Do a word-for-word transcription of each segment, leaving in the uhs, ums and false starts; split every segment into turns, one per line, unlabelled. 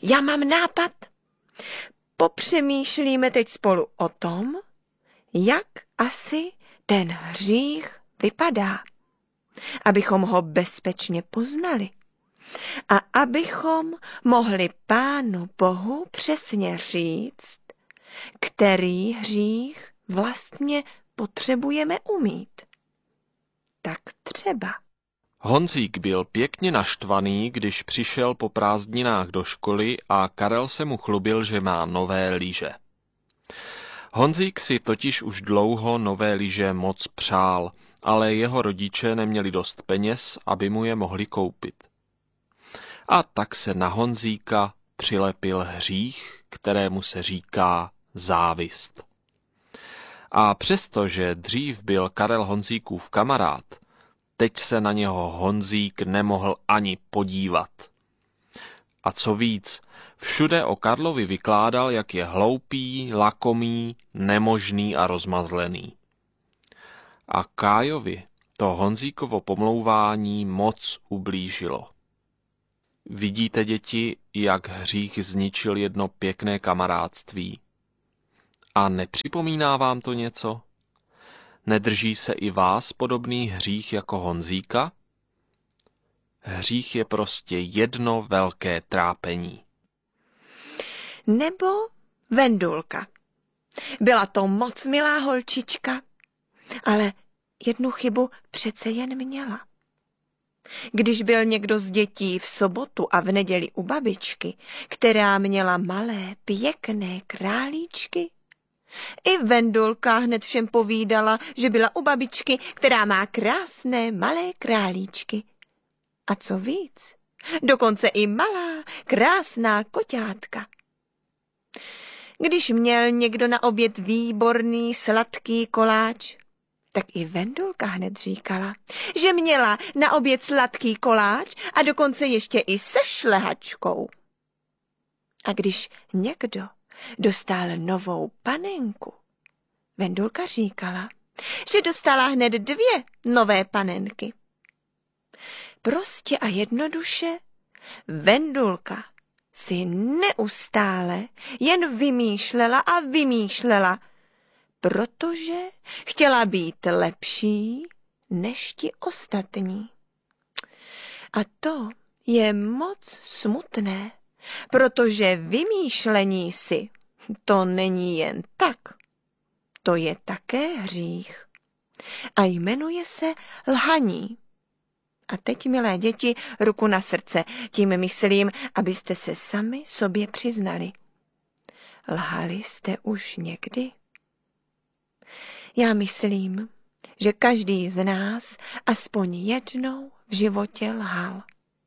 já mám nápad. Popřemýšlíme teď spolu o tom, jak asi ten hřích vypadá, abychom ho bezpečně poznali a abychom mohli Pánu Bohu přesně říct, který hřích vlastně potřebujeme umít. Tak třeba.
Honzík byl pěkně naštvaný, když přišel po prázdninách do školy a Karel se mu chlubil, že má nové lyže. Honzík si totiž už dlouho nové lyže moc přál, ale jeho rodiče neměli dost peněz, aby mu je mohli koupit. A tak se na Honzíka přilepil hřích, kterému se říká závist. A přestože dřív byl Karel Honzíkův kamarád, teď se na něho Honzík nemohl ani podívat. A co víc, všude o Karlovi vykládal, jak je hloupý, lakomý, nemožný a rozmazlený. A Kájovi to Honzíkovo pomlouvání moc ublížilo. Vidíte, děti, jak hřích zničil jedno pěkné kamarádství? A nepřipomíná vám to něco? Nedrží se i vás podobný hřích jako Honzíka? Hřích je prostě jedno velké trápení.
Nebo Vendulka. Byla to moc milá holčička, ale jednu chybu přece jen měla. Když byl někdo z dětí v sobotu a v neděli u babičky, která měla malé, pěkné králíčky, i Vendulka hned všem povídala, že byla u babičky, která má krásné malé králíčky. A co víc, dokonce i malá, krásná koťátka. Když měl někdo na oběd výborný sladký koláč, tak i Vendulka hned říkala, že měla na oběd sladký koláč a dokonce ještě i se šlehačkou. A když někdo dostal novou panenku, Vendulka říkala, že dostala hned dvě nové panenky. Prostě a jednoduše Vendulka si neustále jen vymýšlela a vymýšlela, protože chtěla být lepší než ti ostatní. A to je moc smutné, protože vymýšlení si to není jen tak. To je také hřích. A jmenuje se lhaní. A teď, milé děti, ruku na srdce, tím myslím, abyste se sami sobě přiznali. Lhali jste už někdy? Já myslím, že každý z nás aspoň jednou v životě lhal.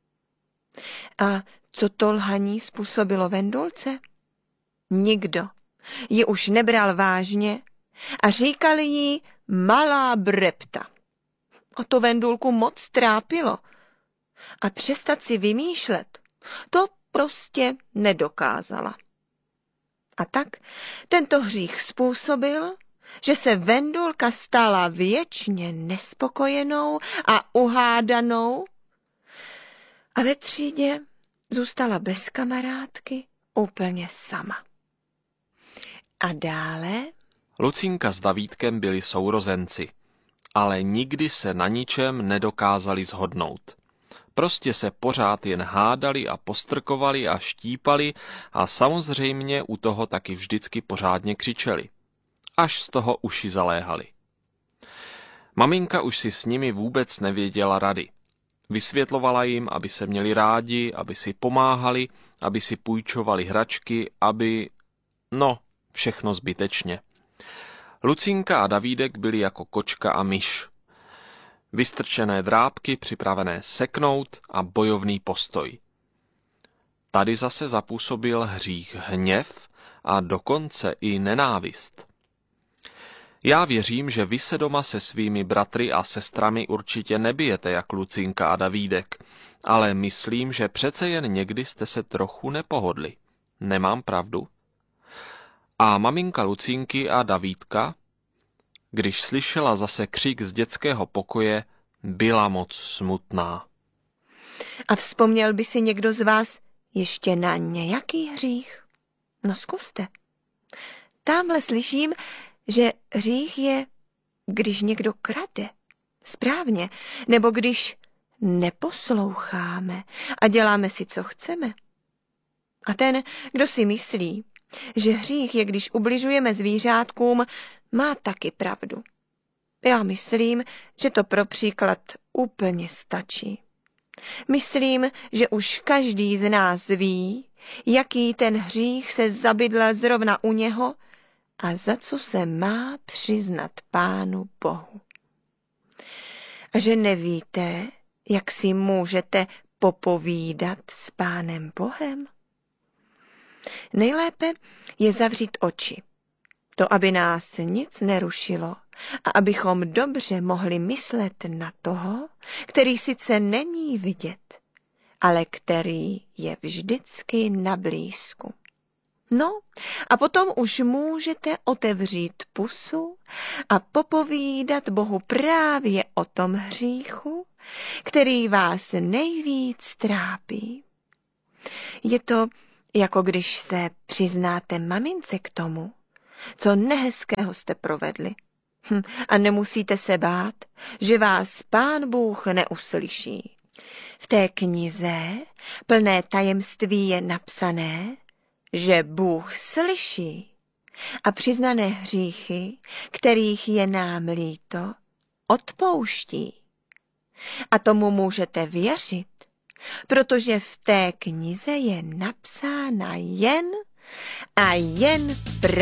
A co to lhaní způsobilo Vendulce? Nikdo ji už nebral vážně a říkali jí malá brepta. O to Vendulku moc trápilo. A přestat si vymýšlet, to prostě nedokázala. A tak tento hřích způsobil, že se Vendulka stala věčně nespokojenou a uhádanou a ve třídě zůstala bez kamarádky úplně sama. A dále?
Lucínka s Davídkem byli sourozenci, ale nikdy se na ničem nedokázali shodnout. Prostě se pořád jen hádali a postrkovali a štípali a samozřejmě u toho taky vždycky pořádně křičeli. Až z toho uši zaléhali. Maminka už si s nimi vůbec nevěděla rady. Vysvětlovala jim, aby se měli rádi, aby si pomáhali, aby si půjčovali hračky, aby... no, všechno zbytečně. Lucínka a Davídek byli jako kočka a myš. Vystrčené drápky připravené seknout a bojovný postoj. Tady zase zapůsobil hřích hněv a dokonce i nenávist. Já věřím, že vy se doma se svými bratry a sestrami určitě nebijete jak Lucínka a Davídek, ale myslím, že přece jen někdy jste se trochu nepohodli. Nemám pravdu? A maminka Lucínky a Davídka, když slyšela zase křik z dětského pokoje, byla moc smutná.
A vzpomněl by si někdo z vás, ještě na nějaký hřích? No zkuste. Tamhle slyším, že hřích je, když někdo krade. Správně. Nebo když neposloucháme a děláme si, co chceme. A ten, kdo si myslí, že hřích je, když ubližujeme zvířátkům, má taky pravdu. Já myslím, že to pro příklad úplně stačí. Myslím, že už každý z nás ví, jaký ten hřích se zabydlel zrovna u něho a za co se má přiznat Pánu Bohu. A že nevíte, jak si můžete popovídat s Pánem Bohem? Nejlépe je zavřít oči, to aby nás nic nerušilo a abychom dobře mohli myslet na toho, který sice není vidět, ale který je vždycky na blízku. No a potom už můžete otevřít pusu a popovídat Bohu právě o tom hříchu, který vás nejvíc trápí. Je to, jako když se přiznáte mamince k tomu, co nehezkého jste provedli. Hm, a nemusíte se bát, že vás Pán Bůh neuslyší. V té knize plné tajemství je napsané, že Bůh slyší a přiznané hříchy, kterých je nám líto, odpouští. A tomu můžete věřit, protože v té knize je napsána jen a jen pravda.